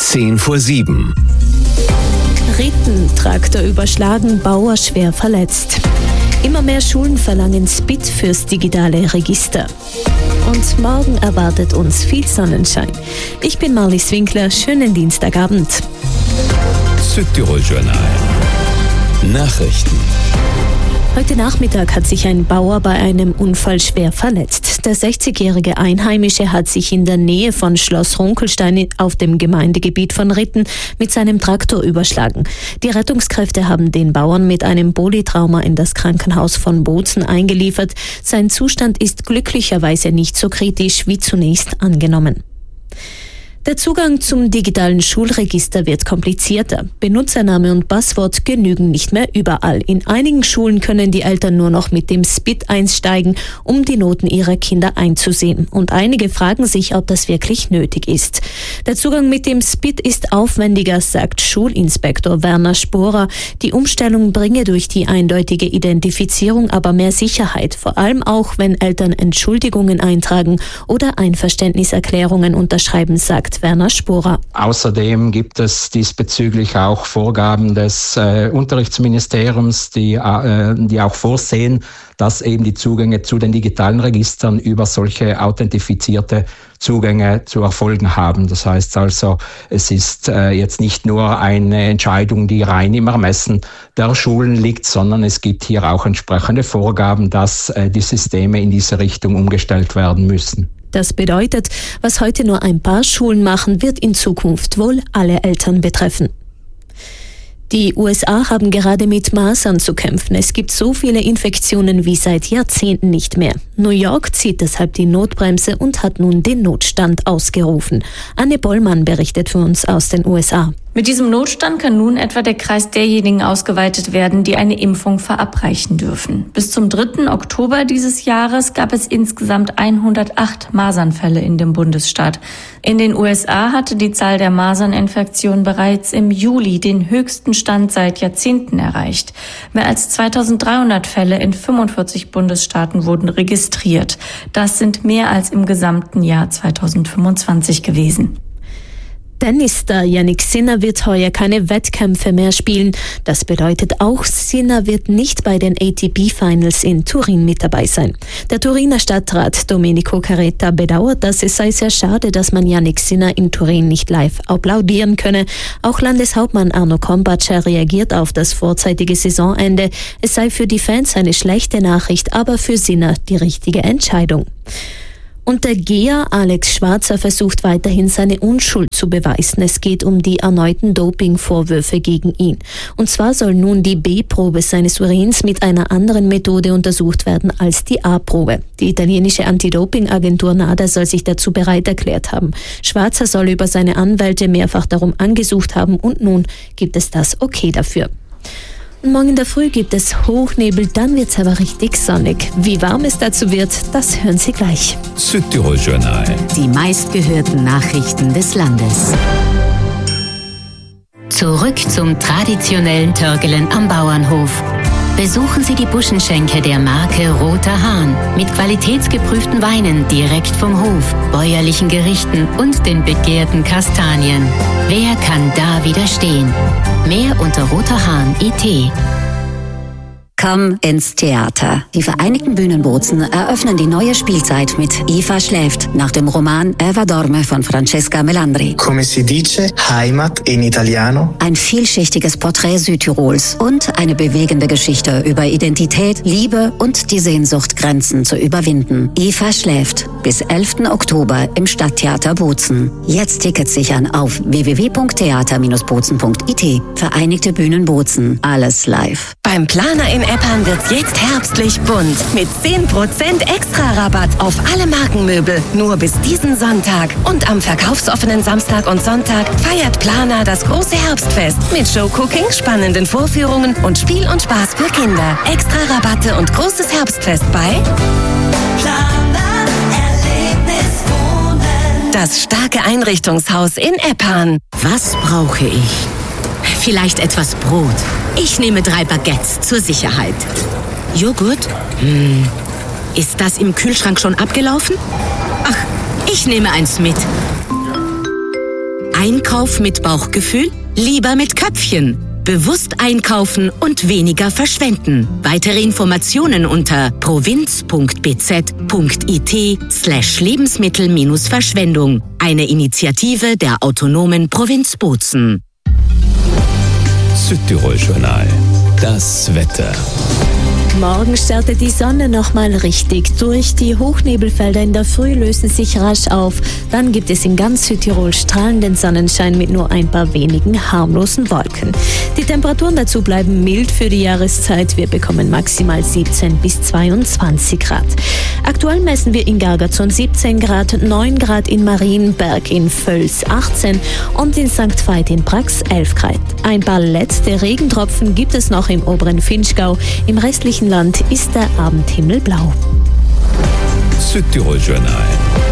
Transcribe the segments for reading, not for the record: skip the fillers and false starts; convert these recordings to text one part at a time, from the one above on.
6:10. Ritten, Traktor überschlagen, Bauer schwer verletzt. Immer mehr Schulen verlangen SPID fürs digitale Register. Und morgen erwartet uns viel Sonnenschein. Ich bin Marlies Winkler, schönen Dienstagabend. Südtirol-Journal. Nachrichten. Heute Nachmittag hat sich ein Bauer bei einem Unfall schwer verletzt. Der 60-jährige Einheimische hat sich in der Nähe von Schloss Runkelstein auf dem Gemeindegebiet von Ritten mit seinem Traktor überschlagen. Die Rettungskräfte haben den Bauern mit einem Polytrauma in das Krankenhaus von Bozen eingeliefert. Sein Zustand ist glücklicherweise nicht so kritisch wie zunächst angenommen. Der Zugang zum digitalen Schulregister wird komplizierter. Benutzername und Passwort genügen nicht mehr überall. In einigen Schulen können die Eltern nur noch mit dem SPID einsteigen, um die Noten ihrer Kinder einzusehen. Und einige fragen sich, ob das wirklich nötig ist. Der Zugang mit dem SPID ist aufwendiger, sagt Schulinspektor Werner Sporer. Die Umstellung bringe durch die eindeutige Identifizierung aber mehr Sicherheit. Vor allem auch, wenn Eltern Entschuldigungen eintragen oder Einverständniserklärungen unterschreiben, sagt Werner Sporer. Außerdem gibt es diesbezüglich auch Vorgaben des Unterrichtsministeriums, die auch vorsehen, dass eben die Zugänge zu den digitalen Registern über solche authentifizierte Zugänge zu erfolgen haben. Das heißt also, es ist jetzt nicht nur eine Entscheidung, die rein im Ermessen der Schulen liegt, sondern es gibt hier auch entsprechende Vorgaben, dass die Systeme in diese Richtung umgestellt werden müssen. Das bedeutet, was heute nur ein paar Schulen machen, wird in Zukunft wohl alle Eltern betreffen. Die USA haben gerade mit Masern zu kämpfen. Es gibt so viele Infektionen wie seit Jahrzehnten nicht mehr. New York zieht deshalb die Notbremse und hat nun den Notstand ausgerufen. Anne Bollmann berichtet für uns aus den USA. Mit diesem Notstand kann nun etwa der Kreis derjenigen ausgeweitet werden, die eine Impfung verabreichen dürfen. Bis zum 3. Oktober dieses Jahres gab es insgesamt 108 Masernfälle in dem Bundesstaat. In den USA hatte die Zahl der Maserninfektionen bereits im Juli den höchsten Stand seit Jahrzehnten erreicht. Mehr als 2300 Fälle in 45 Bundesstaaten wurden registriert. Das sind mehr als im gesamten Jahr 2025 gewesen. Tennisstar Jannik Sinner wird heuer keine Wettkämpfe mehr spielen. Das bedeutet auch, Sinner wird nicht bei den ATP-Finals in Turin mit dabei sein. Der Turiner Stadtrat Domenico Caretta bedauert, dass es sei sehr schade, dass man Jannik Sinner in Turin nicht live applaudieren könne. Auch Landeshauptmann Arno Kompatscher reagiert auf das vorzeitige Saisonende. Es sei für die Fans eine schlechte Nachricht, aber für Sinner die richtige Entscheidung. Und der Geher Alex Schwarzer versucht weiterhin seine Unschuld zu beweisen. Es geht um die erneuten Dopingvorwürfe gegen ihn. Und zwar soll nun die B-Probe seines Urins mit einer anderen Methode untersucht werden als die A-Probe. Die italienische Anti-Doping-Agentur NADA soll sich dazu bereit erklärt haben. Schwarzer soll über seine Anwälte mehrfach darum angesucht haben und nun gibt es das Okay dafür. Morgen in der Früh gibt es Hochnebel, dann wird es aber richtig sonnig. Wie warm es dazu wird, das hören Sie gleich. Südtirol-Journal. Die meistgehörten Nachrichten des Landes. Zurück zum traditionellen Törgelen am Bauernhof. Besuchen Sie die Buschenschenke der Marke Roter Hahn mit qualitätsgeprüften Weinen direkt vom Hof, bäuerlichen Gerichten und den begehrten Kastanien. Wer kann da widerstehen? Mehr unter roterhahn.it. Komm ins Theater. Die Vereinigten Bühnen Bozen eröffnen die neue Spielzeit mit Eva schläft nach dem Roman Eva dorme von Francesca Melandri. Come si dice Heimat in Italiano? Ein vielschichtiges Porträt Südtirols und eine bewegende Geschichte über Identität, Liebe und die Sehnsucht, Grenzen zu überwinden. Eva schläft bis 11. Oktober im Stadttheater Bozen. Jetzt Tickets sichern auf www.theater-bozen.it. Vereinigte Bühnen Bozen. Alles live. Beim Planer in Eppan wird's jetzt herbstlich bunt. Mit 10% Extra-Rabatt auf alle Markenmöbel. Nur bis diesen Sonntag. Und am verkaufsoffenen Samstag und Sonntag feiert Planer das große Herbstfest. Mit Showcooking, spannenden Vorführungen und Spiel und Spaß für Kinder. Extra-Rabatte und großes Herbstfest bei Planer Erlebniswohnen. Das starke Einrichtungshaus in Eppan. Was brauche ich? Vielleicht etwas Brot. Ich nehme 3 Baguettes zur Sicherheit. Joghurt? Ist das im Kühlschrank schon abgelaufen? Ach, ich nehme eins mit. Einkauf mit Bauchgefühl? Lieber mit Köpfchen. Bewusst einkaufen und weniger verschwenden. Weitere Informationen unter provinz.bz.it/Lebensmittel-Verschwendung. Eine Initiative der autonomen Provinz Bozen. Südtirol-Journal. Das Wetter. Morgen startet die Sonne nochmal richtig durch. Die Hochnebelfelder in der Früh lösen sich rasch auf. Dann gibt es in ganz Südtirol strahlenden Sonnenschein mit nur ein paar wenigen harmlosen Wolken. Die Temperaturen dazu bleiben mild für die Jahreszeit. Wir bekommen maximal 17 bis 22 Grad. Aktuell messen wir in Gargazon 17 Grad, 9 Grad in Marienberg, in Völs 18 und in St. Veit in Brax 11 Grad. Ein paar letzte Regentropfen gibt es noch im oberen Finchgau. Im restlichen Land ist der Abendhimmel blau. Südtirol-Journal.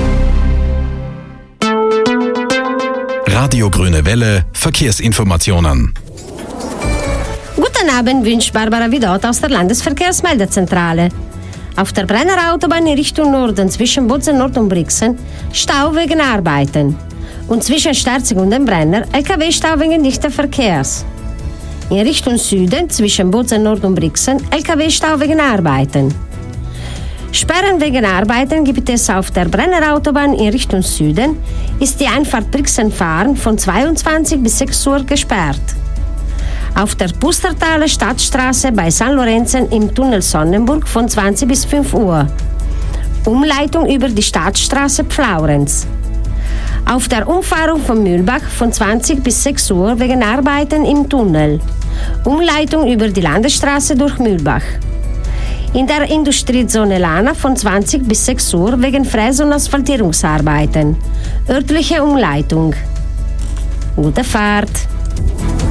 Radio Grüne Welle, Verkehrsinformationen. Guten Abend, wünscht Barbara Vidot aus der Landesverkehrsmeldezentrale. Auf der Brenner Autobahn in Richtung Norden zwischen Bozen Nord und Brixen Stau wegen Arbeiten. Und zwischen Sterzig und dem Brenner LKW-Stau wegen dichten Verkehrs. In Richtung Süden zwischen Bozen Nord und Brixen LKW-Stau wegen Arbeiten. Sperren wegen Arbeiten gibt es auf der Brenner Autobahn in Richtung Süden, ist die Einfahrt Brixen-Fahren von 22 bis 6 Uhr gesperrt. Auf der Pustertaler Stadtstraße bei St. Lorenzen im Tunnel Sonnenburg von 20 bis 5 Uhr. Umleitung über die Stadtstraße Pflaurenz. Auf der Umfahrung von Mühlbach von 20 bis 6 Uhr wegen Arbeiten im Tunnel. Umleitung über die Landesstraße durch Mühlbach. In der Industriezone Lana von 20 bis 6 Uhr wegen Fräs- und Asphaltierungsarbeiten. Örtliche Umleitung. Gute Fahrt!